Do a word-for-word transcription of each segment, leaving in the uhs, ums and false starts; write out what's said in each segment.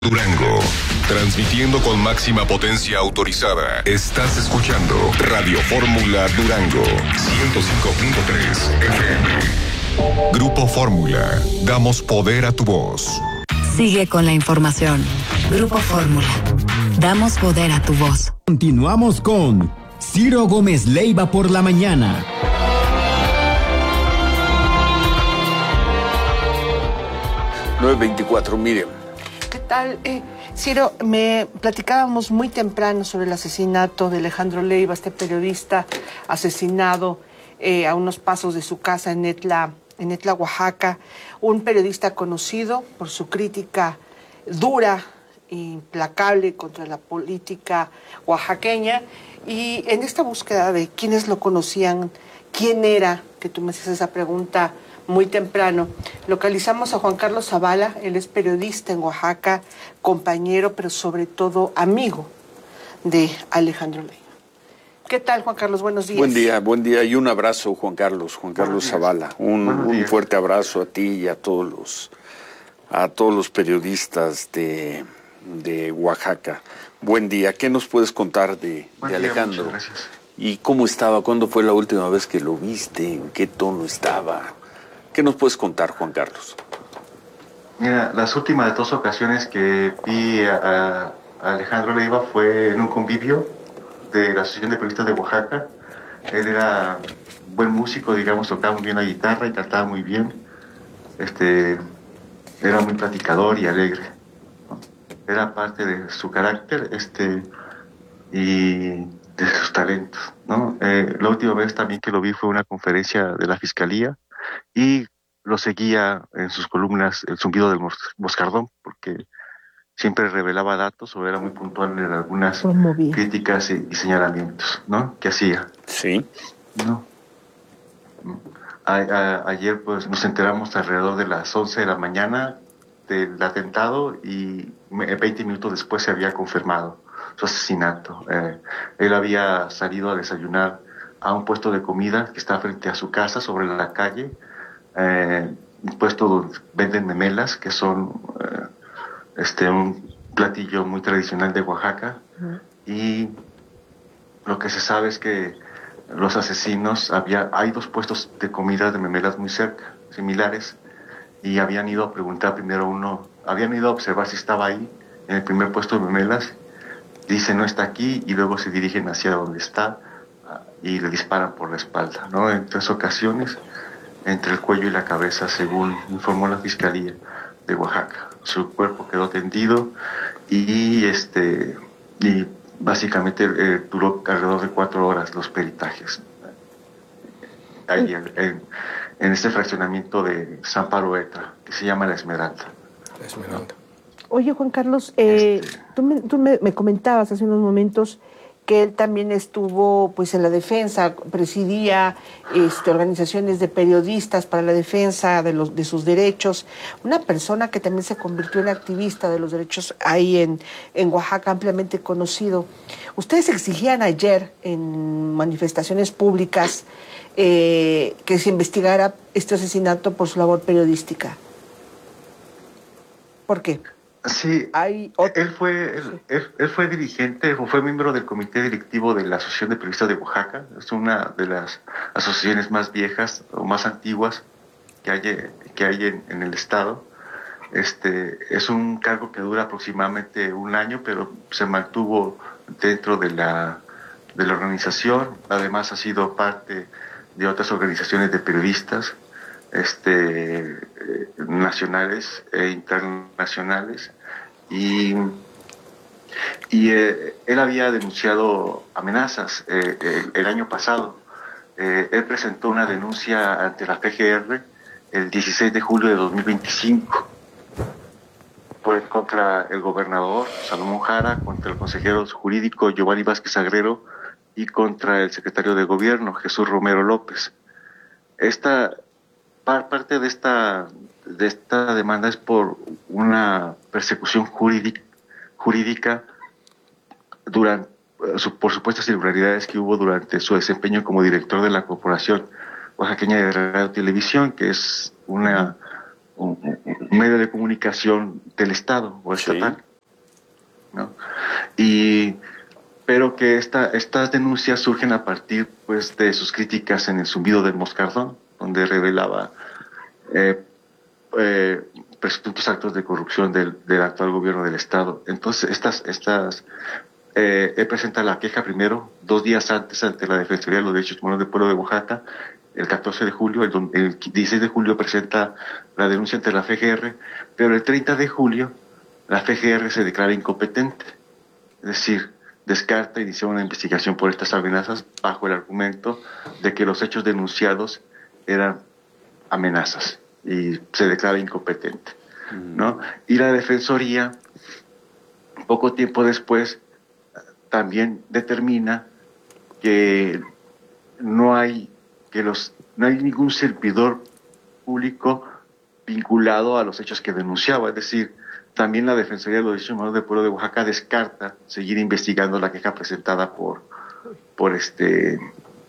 Durango, transmitiendo con máxima potencia autorizada. Estás escuchando Radio Fórmula Durango, ciento cinco punto tres F M. Grupo Fórmula, damos poder a tu voz. Sigue con la información. Grupo Fórmula, damos poder a tu voz. Continuamos con Ciro Gómez Leiva por la mañana. nueve veinticuatro, miren. ¿Qué tal? Eh, Ciro, me platicábamos muy temprano sobre el asesinato de Alejandro Leiva, este periodista asesinado eh, a unos pasos de su casa en Etla, en Etla, Oaxaca. Un periodista conocido por su crítica dura e implacable contra la política oaxaqueña. Y en esta búsqueda de quiénes lo conocían, quién era, que tú me hacías esa pregunta muy temprano, localizamos a Juan Carlos Zavala. Él es periodista en Oaxaca, compañero, pero sobre todo amigo de Alejandro Leiva. ¿Qué tal, Juan Carlos? Buenos días. Buen día, buen día y un abrazo, Juan Carlos, Juan Carlos Zavala. Un, un fuerte abrazo a ti y a todos los, a todos los periodistas de, de Oaxaca. Buen día. ¿Qué nos puedes contar de, de Alejandro? Muchas gracias. ¿Y cómo estaba? ¿Cuándo fue la última vez que lo viste? ¿En qué tono estaba? ¿Qué nos puedes contar, Juan Carlos? Mira, las últimas dos ocasiones que vi a, a Alejandro Leiva fue en un convivio de la Asociación de Periodistas de Oaxaca. Él era buen músico, digamos, tocaba muy bien la guitarra y cantaba muy bien. Este, era muy platicador y alegre, ¿no? Era parte de su carácter este, y de sus talentos, ¿no? Eh, la última vez también que lo vi fue una conferencia de la Fiscalía y lo seguía en sus columnas El zumbido del moscardón, porque siempre revelaba datos o era muy puntual en algunas Promovía. críticas y, y señalamientos, ¿no?, que hacía. Sí. ¿No? A, a, ayer pues nos enteramos alrededor de las once de la mañana del atentado y veinte minutos después se había confirmado su asesinato. Eh, él había salido a desayunar a un puesto de comida que está frente a su casa, sobre la calle, eh, un puesto donde venden memelas, que son eh, este un platillo muy tradicional de Oaxaca. Uh-huh. Y lo que se sabe es que los asesinos, había hay dos puestos de comida de memelas muy cerca, similares, y habían ido a preguntar primero uno, habían ido a observar si estaba ahí, en el primer puesto de memelas, dice no está aquí, y luego se dirigen hacia donde está, y le disparan por la espalda, ¿no? En tres ocasiones, entre el cuello y la cabeza, según informó la Fiscalía de Oaxaca. Su cuerpo quedó tendido y este y básicamente eh, duró alrededor de cuatro horas los peritajes. Ahí en, en, en este fraccionamiento de San Paroetra, que se llama La Esmeralda. La Esmeralda. Oye, Juan Carlos, eh, Este... tú, me, tú me, me comentabas hace unos momentos que él también estuvo pues en la defensa, presidía este, organizaciones de periodistas para la defensa de, los, de sus derechos, una persona que también se convirtió en activista de los derechos ahí en, en Oaxaca, ampliamente conocido. Ustedes exigían ayer en manifestaciones públicas eh, que se investigara este asesinato por su labor periodística. ¿Por qué? Sí, Hay otro... él fue él, él, él fue dirigente, fue miembro del comité directivo de la Asociación de Periodistas de Oaxaca. Es una de las asociaciones más viejas o más antiguas que hay, que hay en, en el estado. Este es un cargo que dura aproximadamente un año, pero se mantuvo dentro de la de la organización. Además ha sido parte de otras organizaciones de periodistas, este eh, nacionales e internacionales, y y eh, él había denunciado amenazas eh, el, el año pasado. Eh, él presentó una denuncia ante la P G R el dieciséis de julio de dos mil veinticinco por, contra el gobernador Salomón Jara, contra el consejero jurídico Giovanni Vázquez Agrero y contra el secretario de gobierno Jesús Romero López. Esta parte de esta de esta demanda es por una persecución jurídica, jurídica durante, por supuestas irregularidades que hubo durante su desempeño como director de la Corporación Oaxaqueña de Radio y Televisión, que es una un, un medio de comunicación del Estado o estatal. ¿no? Y, pero que esta, estas denuncias surgen a partir pues, de sus críticas en el Zumbido del Moscardón, donde revelaba eh, eh, presuntos actos de corrupción del, del actual gobierno del Estado. Entonces, estas, estas eh, él presenta la queja primero, dos días antes, ante la Defensoría de los Derechos Humanos del Pueblo de Oaxaca. El catorce de julio, el, el dieciséis de julio presenta la denuncia ante la F G R, pero el treinta de julio la F G R se declara incompetente, es decir, descarta iniciar una investigación por estas amenazas bajo el argumento de que los hechos denunciados eran amenazas y se declara incompetente, ¿no? Y la Defensoría, poco tiempo después, también determina que no hay que los no hay ningún servidor público vinculado a los hechos que denunciaba, es decir, también la Defensoría de los Derechos Humanos del Pueblo de Oaxaca descarta seguir investigando la queja presentada por por este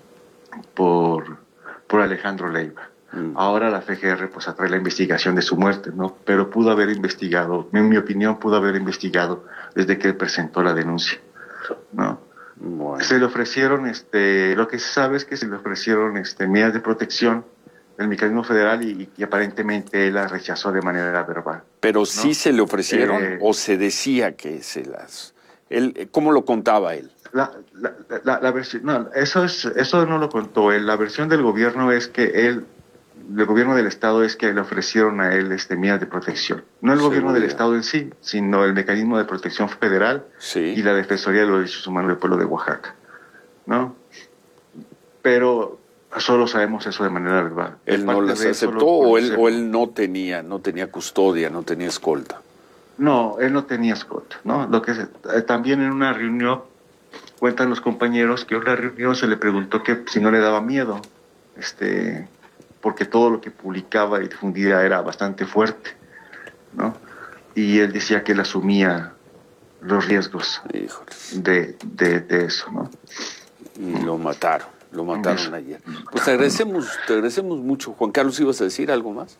por por Alejandro Leiva. Mm. Ahora la F G R pues atrae la investigación de su muerte, ¿no? Pero pudo haber investigado, en mi opinión, pudo haber investigado desde que él presentó la denuncia, ¿no? Bueno. Se le ofrecieron, este, lo que se sabe es que se le ofrecieron este, medidas de protección del mecanismo federal y, y aparentemente él las rechazó de manera verbal. Pero ¿no? sí se le ofrecieron eh, o se decía que se las... Él, ¿cómo lo contaba él? La, la, la, la versión, no, eso es, eso no lo contó él. La versión del gobierno es que él, el gobierno del Estado es que le ofrecieron a él este, medidas de protección. No el gobierno del Estado en sí, sino el mecanismo de protección federal sí. y la Defensoría de los Derechos Humanos del Pueblo de Oaxaca, ¿no? Pero solo sabemos eso de manera verbal. ¿Él no las aceptó o él, o él no tenía, no tenía custodia, no tenía escolta? No, él no tenía escolta, ¿no? Lo que se, eh, también en una reunión, cuentan los compañeros que en una reunión se le preguntó que si no le daba miedo, este... porque todo lo que publicaba y difundía era bastante fuerte, ¿no? Y él decía que él asumía los riesgos de, de, de eso, ¿no? Y lo mataron, lo mataron eso. Ayer. Pues te agradecemos, te agradecemos mucho. Juan Carlos, ¿ibas a decir algo más?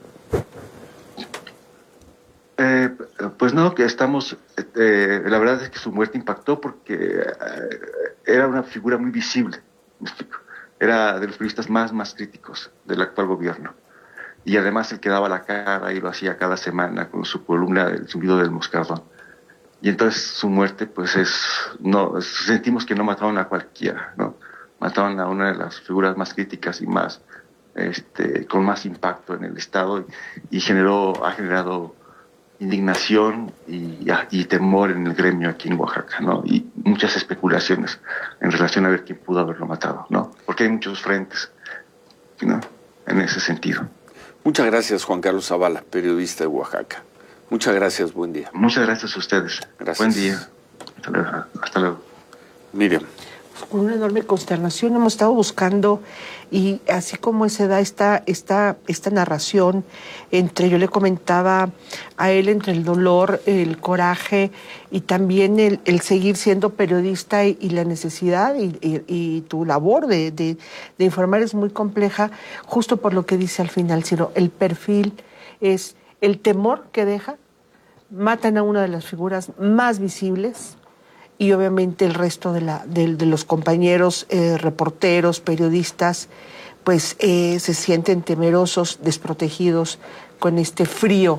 Eh, pues no, que estamos, eh, la verdad es que su muerte impactó porque eh, era una figura muy visible, ¿me explico? Era de los periodistas más, más críticos del actual gobierno. Y además él que daba la cara y lo hacía cada semana con su columna del Zumbido del Moscardón. Y entonces su muerte, pues es, no, sentimos que no mataron a cualquiera, ¿no? Mataron a una de las figuras más críticas y más, este, con más impacto en el Estado y, y generó, ha generado indignación y, y temor en el gremio aquí en Oaxaca, ¿no? Y muchas especulaciones en relación a ver quién pudo haberlo matado, ¿no? Porque hay muchos frentes, ¿no? En ese sentido. Muchas gracias, Juan Carlos Zavala, periodista de Oaxaca. Muchas gracias, buen día. Muchas gracias a ustedes. Gracias. Buen día. Hasta luego. Hasta luego. Miriam. Con una enorme consternación hemos estado buscando, y así como se da esta, esta, esta narración entre, yo le comentaba a él, entre el dolor, el coraje y también el, el seguir siendo periodista y, y la necesidad y, y, y tu labor de, de, de informar es muy compleja, justo por lo que dice al final, Ciro, el perfil es el temor que deja, matan a una de las figuras más visibles, y obviamente el resto de, la, de, de los compañeros eh, reporteros, periodistas, pues eh, se sienten temerosos, desprotegidos, con este frío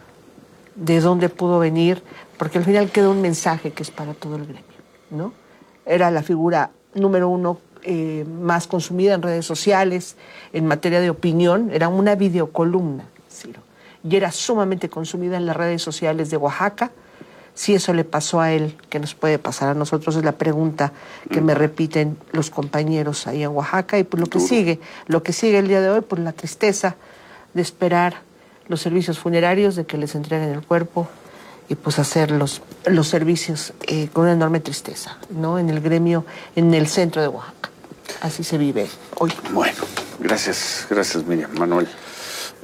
de dónde pudo venir, porque al final queda un mensaje que es para todo el gremio, ¿no? Era la figura número uno eh, más consumida en redes sociales, en materia de opinión, era una videocolumna, Ciro, y era sumamente consumida en las redes sociales de Oaxaca. Si eso le pasó a él, ¿qué nos puede pasar a nosotros? Es la pregunta que me repiten los compañeros ahí en Oaxaca. Y pues lo que sigue, lo que sigue el día de hoy, pues la tristeza de esperar los servicios funerarios, de que les entreguen el cuerpo y pues hacer los, los servicios eh, con una enorme tristeza, ¿no? En el gremio, en el centro de Oaxaca. Así se vive hoy. Bueno, gracias, gracias Miriam. Manuel.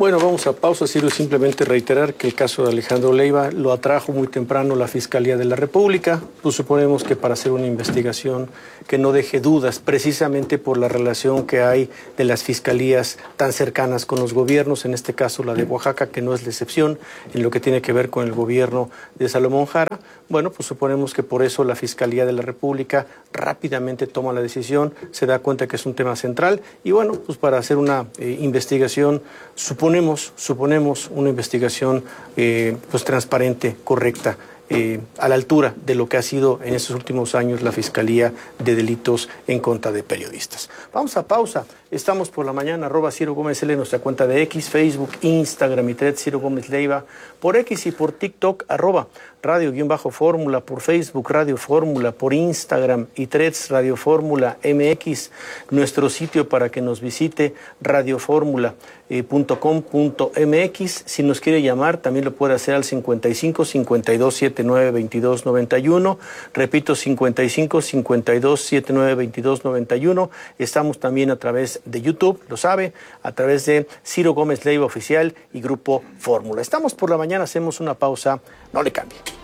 Bueno, vamos a pausa, Ciro, simplemente reiterar que el caso de Alejandro Leiva lo atrajo muy temprano la Fiscalía de la República. Pues suponemos que para hacer una investigación que no deje dudas, precisamente por la relación que hay de las fiscalías tan cercanas con los gobiernos, en este caso la de Oaxaca, que no es la excepción, en lo que tiene que ver con el gobierno de Salomón Jara. Bueno, pues suponemos que por eso la Fiscalía de la República rápidamente toma la decisión, se da cuenta que es un tema central y bueno, pues para hacer una eh, investigación, suponemos, suponemos una investigación eh, pues transparente, correcta, eh, a la altura de lo que ha sido en estos últimos años la Fiscalía de Delitos en contra de periodistas. Vamos a pausa. Estamos por la mañana, arroba Ciro Gómez L, nuestra cuenta de X, Facebook, Instagram y Threads, Ciro Gómez Leiva, por X y por TikTok, arroba Radio-Fórmula, por Facebook, Radio Fórmula, por Instagram y Threads, Radio Fórmula M X, nuestro sitio para que nos visite, radioformula punto com punto m x. Si nos quiere llamar, también lo puede hacer al cincuenta y cinco, cincuenta y dos, setenta y nueve, veintidós, noventa y uno. Repito, cincuenta y cinco, cincuenta y dos, setenta y nueve, veintidós, noventa y uno. Estamos también a través de YouTube, lo sabe, a través de Ciro Gómez Leiva Oficial y Grupo Fórmula. Estamos por la mañana, hacemos una pausa, no le cambie.